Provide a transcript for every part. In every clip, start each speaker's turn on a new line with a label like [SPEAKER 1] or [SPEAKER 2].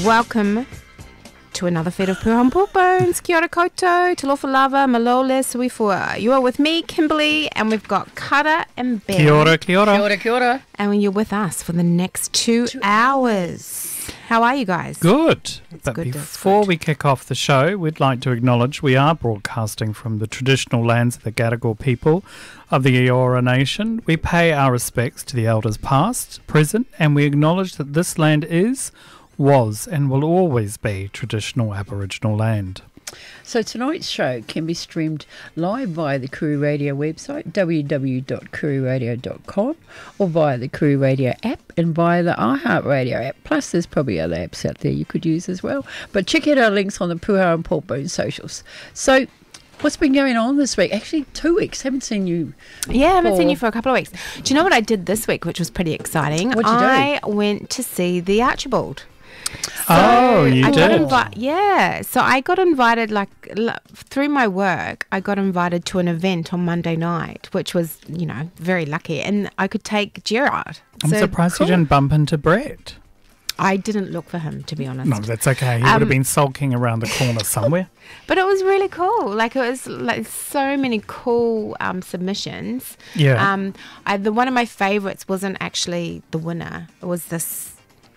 [SPEAKER 1] Welcome to another feed of Pūhā and Pork Bones. Kia ora koutou, talofa lava, malole, suifua. You are with me, Kimberly, and we've got Kara and Ben.
[SPEAKER 2] Kia ora, kia ora.
[SPEAKER 3] Kia ora, kia ora.
[SPEAKER 1] And you're with us for the next 2 hours. How are you guys?
[SPEAKER 2] Good. But
[SPEAKER 1] good,
[SPEAKER 2] before
[SPEAKER 1] good.
[SPEAKER 2] we kick off the show, we'd like to acknowledge we are broadcasting from the traditional lands of the Gadigal people of the Eora Nation. We pay our respects to the elders past, present, and we acknowledge that this land is, was, and will always be traditional Aboriginal land.
[SPEAKER 3] So tonight's show can be streamed live via the Kuru Radio website, www.kururadio.com, or via the Kuru Radio app and via the iHeartRadio app. Plus, there's probably other apps out there you could use as well. But check out our links on the Pūhā and Pork Bones socials. So, what's been going on this week? Actually, 2 weeks. Haven't seen you.
[SPEAKER 1] Yeah, I haven't seen you for a couple of weeks. Do you know what I did this week, which was pretty exciting?
[SPEAKER 3] What'd you do?
[SPEAKER 1] I went to see the Archibald.
[SPEAKER 2] Oh, you
[SPEAKER 1] I
[SPEAKER 2] did?
[SPEAKER 1] So I got invited, through my work, I got invited to an event on Monday night, which was, very lucky. And I could take Gerard.
[SPEAKER 2] I'm surprised you didn't bump into Brett.
[SPEAKER 1] I didn't look for him, to be honest.
[SPEAKER 2] No, that's okay. He would have been sulking around the corner somewhere.
[SPEAKER 1] But it was really cool. It was so many cool submissions.
[SPEAKER 2] Yeah.
[SPEAKER 1] One of my favourites wasn't actually the winner. It was this...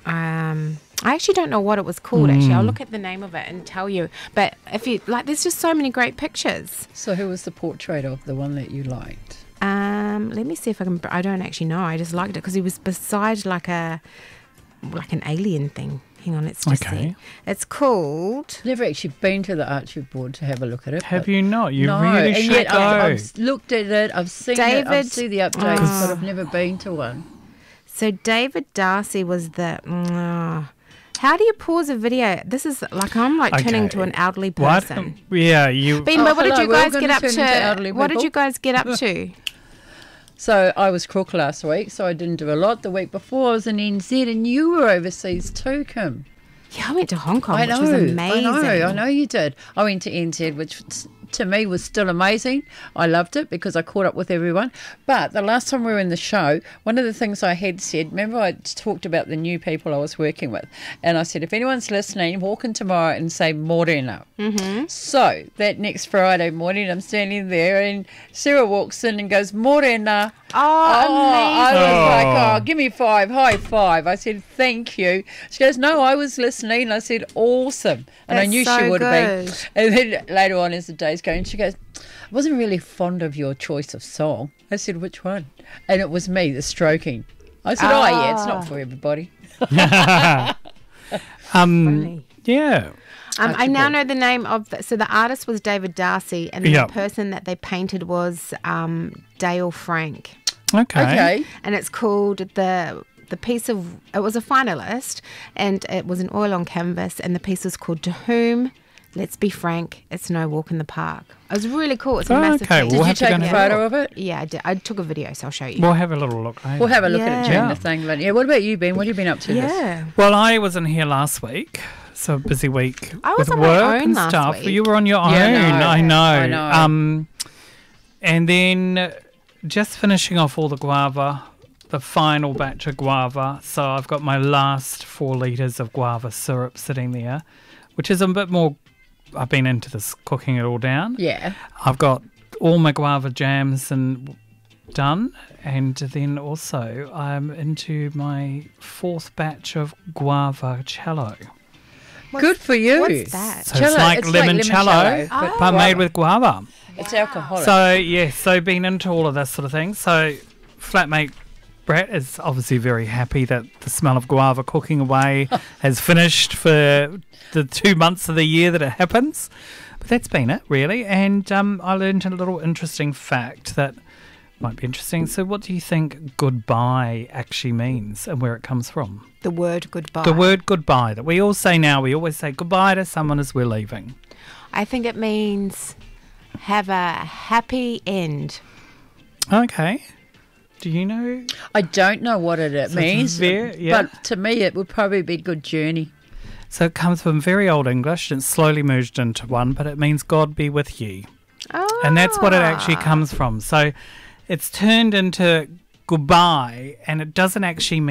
[SPEAKER 1] I actually don't know what it was called, actually. I'll look at the name of it and tell you. But if you there's just so many great pictures.
[SPEAKER 3] So who was the portrait of the one that you liked?
[SPEAKER 1] Let me see if I can... I don't actually know. I just liked it because he was beside an alien thing. Hang on, let's just see. It's called...
[SPEAKER 3] Never actually been to the Archibald to have a look at it.
[SPEAKER 2] Have you not? You
[SPEAKER 3] no,
[SPEAKER 2] really
[SPEAKER 3] and
[SPEAKER 2] should
[SPEAKER 3] yet
[SPEAKER 2] go.
[SPEAKER 3] I've looked at it, I've seen it, I've seen the updates, but I've never been to one.
[SPEAKER 1] So David Darcy was the... how do you pause a video? This is I'm turning to an elderly person.
[SPEAKER 2] You...
[SPEAKER 1] Ben, what did you guys get up
[SPEAKER 3] to?
[SPEAKER 1] What did you guys get up to?
[SPEAKER 3] So I was crook last week, so I didn't do a lot. The week before I was in NZ, and you were overseas too, Kim.
[SPEAKER 1] Yeah, I went to Hong Kong, which was amazing.
[SPEAKER 3] I know you did. I went to NZ, which to me was still amazing. I loved it because I caught up with everyone. But the last time we were in the show, one of the things I had said, remember I talked about the new people I was working with, and I said, if anyone's listening, walk in tomorrow and say Morena. Mm-hmm. So that next Friday morning, I'm standing there and Sarah walks in and goes, Morena.
[SPEAKER 1] Oh, amazing.
[SPEAKER 3] I was like, give me five, high five. I said, thank you. She goes, no, I was listening. And I said, awesome. And I knew she would have been. And then later on as the day's going, she goes, I wasn't really fond of your choice of song. I said, which one? And it was me, the stroking. I said, yeah, it's not for everybody.
[SPEAKER 1] Funny.
[SPEAKER 2] Yeah.
[SPEAKER 1] I now know the name of... So the artist was David Darcy, and the person that they painted was Dale Frank.
[SPEAKER 2] Okay.
[SPEAKER 1] And it's called the piece of... It was a finalist, and it was an oil on canvas, and the piece was called To Whom, Let's Be Frank, It's No Walk in the Park. It was really cool. It's a massive piece.
[SPEAKER 3] Did you take a photo of it?
[SPEAKER 1] Yeah, I did. I took a video, so I'll show you.
[SPEAKER 2] We'll have a little look later.
[SPEAKER 3] We'll have a look at it during the thing. But what about you, Ben? What have you been up to?
[SPEAKER 1] Yeah.
[SPEAKER 2] Well, I wasn't here last week. So a busy week
[SPEAKER 1] I was
[SPEAKER 2] with
[SPEAKER 1] on
[SPEAKER 2] work
[SPEAKER 1] my own
[SPEAKER 2] and
[SPEAKER 1] last
[SPEAKER 2] stuff.
[SPEAKER 1] week.
[SPEAKER 2] You were on your own. I know. And then just finishing off all the guava, the final batch of guava. So I've got my last 4 litres of guava syrup sitting there, which is a bit more... I've been into this cooking it all down.
[SPEAKER 3] Yeah.
[SPEAKER 2] I've got all my guava jams and done, and then also I'm into my 4th batch of guava cello.
[SPEAKER 3] Good for you.
[SPEAKER 1] What's that?
[SPEAKER 2] So it's like limoncello, but made with guava.
[SPEAKER 3] It's alcoholic.
[SPEAKER 2] So been into all of this sort of thing. So flatmate Brett is obviously very happy that the smell of guava cooking away has finished for the 2 months of the year that it happens. But that's been it, really. And I learned a little interesting fact that might be interesting. So what do you think goodbye actually means and where it comes from?
[SPEAKER 1] The word goodbye.
[SPEAKER 2] The word goodbye that we all say now. We always say goodbye to someone as we're leaving.
[SPEAKER 1] I think it means have a happy end.
[SPEAKER 2] Okay. Do you know?
[SPEAKER 3] I don't know what it means,
[SPEAKER 2] but
[SPEAKER 3] to me it would probably be good journey.
[SPEAKER 2] So it comes from very old English and it's slowly merged into one, but it means God be with ye.
[SPEAKER 1] Oh.
[SPEAKER 2] And that's what it actually comes from. So it's turned into goodbye, and it doesn't actually mean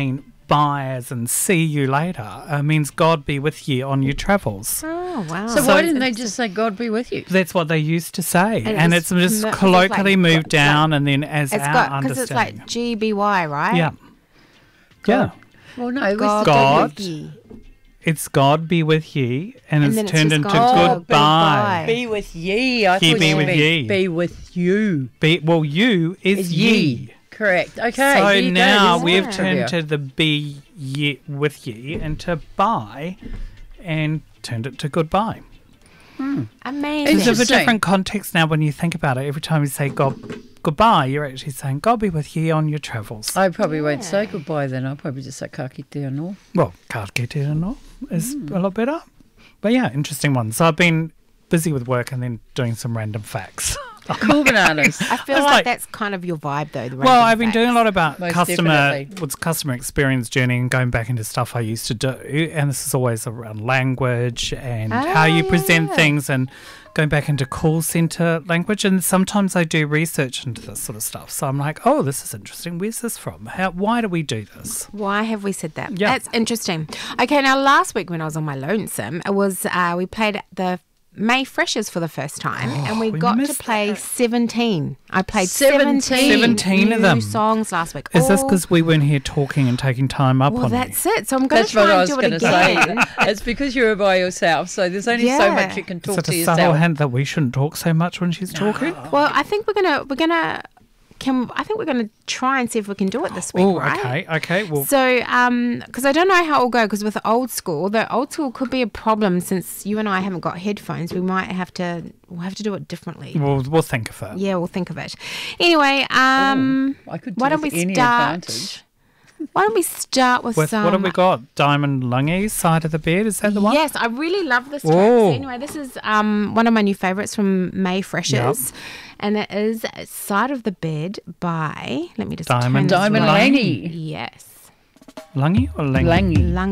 [SPEAKER 2] goodbye as in see you later means God be with ye on your travels.
[SPEAKER 1] Oh, wow.
[SPEAKER 3] So why didn't they just say God be with you?
[SPEAKER 2] That's what they used to say.
[SPEAKER 1] And
[SPEAKER 2] It's
[SPEAKER 1] it's
[SPEAKER 2] just
[SPEAKER 1] like
[SPEAKER 2] colloquially moved
[SPEAKER 1] got-
[SPEAKER 2] down and then as
[SPEAKER 1] It's
[SPEAKER 2] our
[SPEAKER 1] got, because it's
[SPEAKER 2] understanding.
[SPEAKER 1] like GBY, right?
[SPEAKER 2] Yeah. Yeah.
[SPEAKER 3] Well, no,
[SPEAKER 1] God,
[SPEAKER 2] God.
[SPEAKER 1] be with ye.
[SPEAKER 2] It's God be with ye and,
[SPEAKER 1] And then
[SPEAKER 2] it's
[SPEAKER 1] it
[SPEAKER 2] turned
[SPEAKER 1] says
[SPEAKER 2] into
[SPEAKER 1] God
[SPEAKER 2] goodbye.
[SPEAKER 3] Be with ye. I
[SPEAKER 2] He
[SPEAKER 3] thought
[SPEAKER 2] be
[SPEAKER 3] you
[SPEAKER 2] with
[SPEAKER 3] meant
[SPEAKER 2] ye.
[SPEAKER 3] Be with you.
[SPEAKER 2] Well, you is
[SPEAKER 3] Is
[SPEAKER 2] ye.
[SPEAKER 3] ye. Correct. Okay.
[SPEAKER 2] So
[SPEAKER 3] there you go.
[SPEAKER 2] now
[SPEAKER 3] There's
[SPEAKER 2] we've
[SPEAKER 3] some
[SPEAKER 2] turned
[SPEAKER 3] trivia.
[SPEAKER 2] to the be ye with ye into bye and turned it to goodbye.
[SPEAKER 1] Amazing.
[SPEAKER 2] There's a
[SPEAKER 3] Interesting.
[SPEAKER 2] different context now when you think about it. Every time you say God goodbye, you're actually saying God be with ye on your travels.
[SPEAKER 3] I probably won't say goodbye then. I'll probably just say ka kite anō.
[SPEAKER 2] Well, ka kite anō is a lot better. But yeah, interesting one. So I've been busy with work and then doing some random facts.
[SPEAKER 3] Cool bananas.
[SPEAKER 1] I feel
[SPEAKER 2] I was
[SPEAKER 1] like,
[SPEAKER 2] like-
[SPEAKER 1] that's kind of your vibe, though. The
[SPEAKER 2] Well,
[SPEAKER 1] random
[SPEAKER 2] I've been doing a
[SPEAKER 1] facts.
[SPEAKER 2] lot about
[SPEAKER 3] Most
[SPEAKER 2] customer
[SPEAKER 3] definitely.
[SPEAKER 2] customer experience journey and going back into stuff I used to do, and this is always around language and how you present
[SPEAKER 1] yeah.
[SPEAKER 2] things and going back into call center language. And sometimes I do research into this sort of stuff. So I'm like, oh, this is interesting. Where's this from? Why do we do this?
[SPEAKER 1] Why have we said that?
[SPEAKER 2] Yeah.
[SPEAKER 1] That's interesting. Okay, now last week when I was on my lonesome, it was we played the May Freshers for the first time, and we
[SPEAKER 2] we
[SPEAKER 1] got to
[SPEAKER 2] missed
[SPEAKER 1] play
[SPEAKER 2] that.
[SPEAKER 1] 17. I played
[SPEAKER 3] 17.
[SPEAKER 2] 17 of
[SPEAKER 1] new
[SPEAKER 2] them.
[SPEAKER 1] songs last week.
[SPEAKER 2] Is this
[SPEAKER 1] All-
[SPEAKER 2] because we weren't here talking and taking time up
[SPEAKER 1] Well,
[SPEAKER 2] on
[SPEAKER 1] that's
[SPEAKER 2] you?
[SPEAKER 1] it. So I'm going
[SPEAKER 3] That's
[SPEAKER 1] to
[SPEAKER 3] what
[SPEAKER 1] try
[SPEAKER 3] I
[SPEAKER 1] and
[SPEAKER 3] was
[SPEAKER 1] do
[SPEAKER 3] going
[SPEAKER 1] it
[SPEAKER 3] to say.
[SPEAKER 1] again.
[SPEAKER 3] It's because you were by yourself, so there's only so
[SPEAKER 1] Yeah.
[SPEAKER 3] much you can
[SPEAKER 2] Is
[SPEAKER 3] talk
[SPEAKER 2] it
[SPEAKER 3] to
[SPEAKER 2] a subtle
[SPEAKER 3] yourself.
[SPEAKER 2] hint that we shouldn't talk so much when she's talking?
[SPEAKER 1] Well, I think we're gonna try and see if we can do it this week,
[SPEAKER 2] Oh,
[SPEAKER 1] right?
[SPEAKER 2] okay. Well,
[SPEAKER 1] So, because I don't know how it'll go, because with the old school could be a problem since you and I haven't got headphones. We'll have to do it differently.
[SPEAKER 2] we'll think of it.
[SPEAKER 1] Yeah, we'll think of it. Anyway,
[SPEAKER 3] I could do
[SPEAKER 1] why don't
[SPEAKER 3] with
[SPEAKER 1] we
[SPEAKER 3] any
[SPEAKER 1] start?
[SPEAKER 3] advantage.
[SPEAKER 1] Why don't we start with
[SPEAKER 2] With
[SPEAKER 1] some?
[SPEAKER 2] what have we got? Diamond Lungy's side of the bed. Is that the one?
[SPEAKER 1] Yes, I really love this track. So
[SPEAKER 2] Oh.
[SPEAKER 1] anyway, this is one of my new favourites from May Freshers, and it is "Side of the Bed" by. Let me just
[SPEAKER 2] Diamond
[SPEAKER 1] turn this
[SPEAKER 3] Diamond
[SPEAKER 1] right.
[SPEAKER 3] Lange.
[SPEAKER 1] Yes,
[SPEAKER 2] Lungy or Langy?
[SPEAKER 3] Lange.
[SPEAKER 1] Lung